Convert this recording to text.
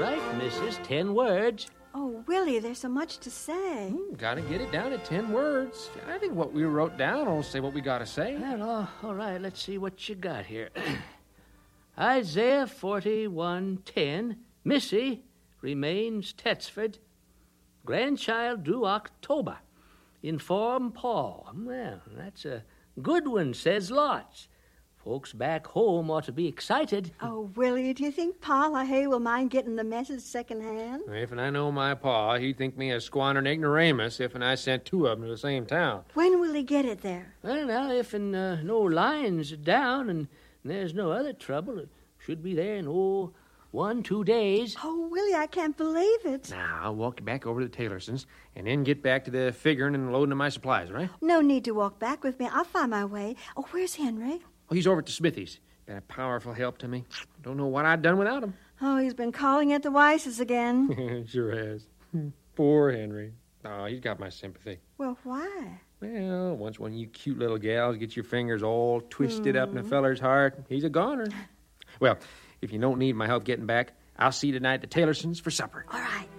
right, missus. 10 words. Oh, Willie, there's so much to say. Gotta get it down to 10 words. I think what we wrote down will say what we gotta say. Well, all right, let's see what you got here. Isaiah 41:10. Missy remains Tetsford. Grandchild due October. Inform Paul. Well, that's a good one, says lots. Folks back home ought to be excited. Oh, Willie, do you think Pa LaHaye will mind getting the message secondhand? If I know my pa, he'd think me a squandering ignoramus if I sent 2 of them to the same town. When will he get it there? Well, now, if no lines down and there's no other trouble, it should be there in, 1-2 days. Oh, Willie, I can't believe it. Now, I'll walk back over to the Taylorsons and then get back to the figuring and loading of my supplies, right? No need to walk back with me. I'll find my way. Oh, where's Henry? Oh, he's over at the Smithies. Been a powerful help to me. Don't know what I'd done without him. Oh, he's been calling at the Weisses again. Sure has. Poor Henry. Oh, he's got my sympathy. Well, why? Well, once one of you cute little gals gets your fingers all twisted up in a feller's heart, he's a goner. Well, if you don't need my help getting back, I'll see you tonight at the Taylorsons for supper. All right.